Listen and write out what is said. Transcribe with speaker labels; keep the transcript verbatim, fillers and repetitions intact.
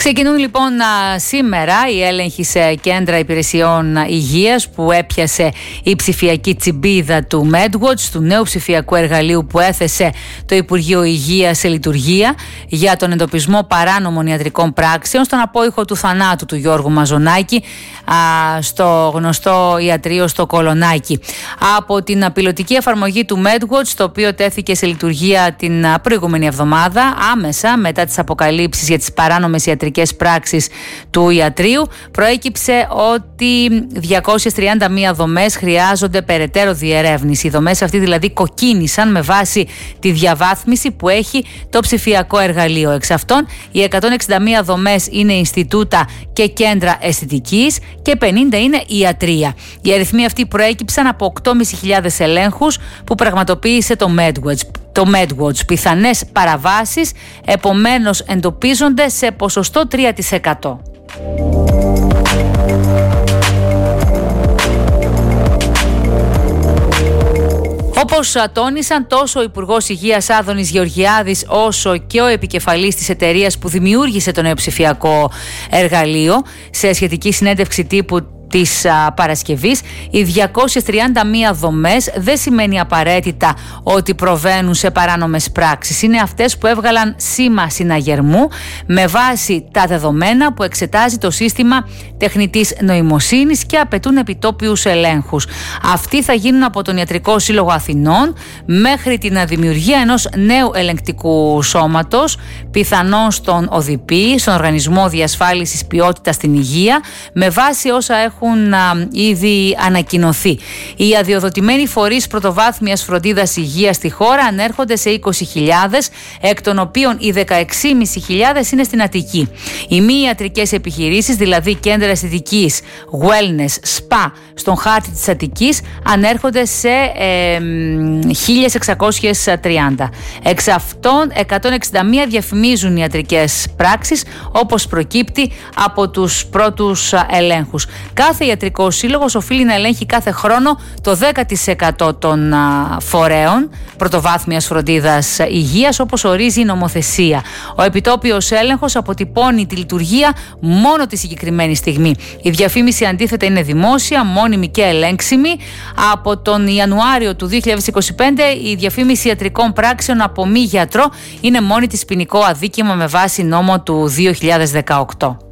Speaker 1: Ξεκινούν λοιπόν σήμερα οι έλεγχοι σε κέντρα υπηρεσιών υγείας που έπιασε η ψηφιακή τσιμπίδα του MedWatch, του νέου ψηφιακού εργαλείου που έθεσε το Υπουργείο Υγείας σε λειτουργία για τον εντοπισμό παράνομων ιατρικών πράξεων στον απόϊχο του θανάτου του Γιώργου Μαζονάκη στο γνωστό ιατρείο στο Κολονάκι. Από την πιλωτική εφαρμογή του MedWatch, το οποίο τέθηκε σε λειτουργία την προηγούμενη εβδομάδα, άμεσα μετά τις αποκαλύψεις για τις παράνομες ιατρικές πράξεις του ιατρείου, προέκυψε ότι διακόσιες τριάντα μία δομές χρειάζονται περαιτέρω διερεύνηση. Οι δομές αυτοί δηλαδή κοκκίνησαν με βάση τη διαβάθμιση που έχει το ψηφιακό εργαλείο. Εξ αυτών, οι εκατόν εξήντα μία δομές είναι Ινστιτούτα και κέντρα αισθητικής και πενήντα είναι ιατρεία. Οι αριθμοί αυτοί προέκυψαν από οκτώ χιλιάδες πεντακόσιους ελέγχους που πραγματοποίησε το MedWatch. Το MedWatch. Πιθανές παραβάσεις επομένως εντοπίζονται σε ποσοστό τρία τοις εκατό. Όπως τόνισαν τόσο ο Υπουργός Υγείας Άδωνης Γεωργιάδης όσο και ο επικεφαλής της εταιρείας που δημιούργησε το νέο ψηφιακό εργαλείο σε σχετική συνέντευξη τύπου της α, Παρασκευής, οι διακόσιες τριάντα μία δομές δεν σημαίνει απαραίτητα ότι προβαίνουν σε παράνομες πράξεις. Είναι αυτές που έβγαλαν σήμα συναγερμού με βάση τα δεδομένα που εξετάζει το σύστημα τεχνητής νοημοσύνης και απαιτούν επιτόπιους ελέγχους. Αυτοί θα γίνουν από τον Ιατρικό Σύλλογο Αθηνών μέχρι την δημιουργία ενός νέου ελεγκτικού σώματος, πιθανόν στον ΟΔΙΠΗ, στον Οργανισμό Διασφάλισης Ποιότητας στην Υγεία, με βάση όσα έχουν έχουν α, ήδη ανακοινωθεί. Οι αδειοδοτημένοι φορείς πρωτοβάθμιας φροντίδας υγείας στη χώρα ανέρχονται σε είκοσι χιλιάδες, εκ των οποίων οι δεκαέξι χιλιάδες πεντακόσιες είναι στην Αττική. Οι μη ιατρικές επιχειρήσεις, δηλαδή κέντρα αισθητικής, wellness, spa, στον χάρτη της Αττικής ανέρχονται σε ε, χίλια εξακόσιες τριάντα. Εξ αυτών, εκατόν εξήντα μία διαφημίζουν ιατρικές πράξεις, όπως προκύπτει από τους πρώτους ελέγχους. Κάθε ιατρικός σύλλογος οφείλει να ελέγχει κάθε χρόνο το δέκα τοις εκατό των α, φορέων πρωτοβάθμιας φροντίδας υγείας, όπως ορίζει η νομοθεσία. Ο επιτόπιος έλεγχος αποτυπώνει τη λειτουργία μόνο τη συγκεκριμένη στιγμή. Η διαφήμιση αντίθετα είναι δημόσια, μόνιμη και ελέγξιμη. Από τον Ιανουάριο του δύο χιλιάδες είκοσι πέντε η διαφήμιση ιατρικών πράξεων από μη γιατρό είναι μόνη της ποινικό αδίκημα με βάση νόμο του δύο χιλιάδες δεκαοκτώ.